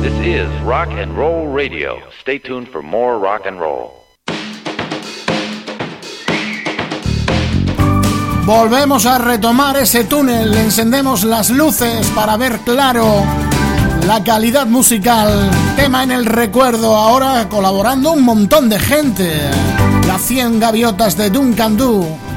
This is Rock and Roll Radio. Stay tuned for more rock and roll. Volvemos a retomar ese túnel, encendemos las luces para ver claro la calidad musical. Tema en el recuerdo, ahora colaborando un montón de gente. Las 100 gaviotas de Duncan Du.